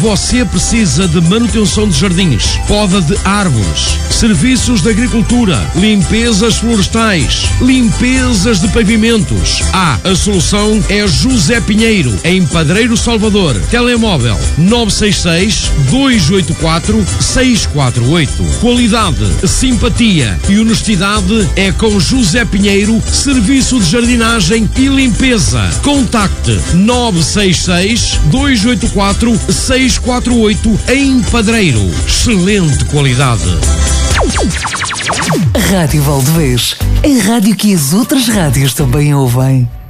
Você precisa de manutenção de jardins, poda de árvores, serviços de agricultura, limpezas florestais, limpezas de pavimentos. A solução é José Pinheiro, em Padreiro Salvador. Telemóvel 966-284-648. Qualidade, simpatia e honestidade é com José Pinheiro, Serviço de Jardinagem e Limpeza. Contacte 966-284-648 em Padreiro. Excelente qualidade. Rádio Valdevez, a rádio que as outras rádios também ouvem.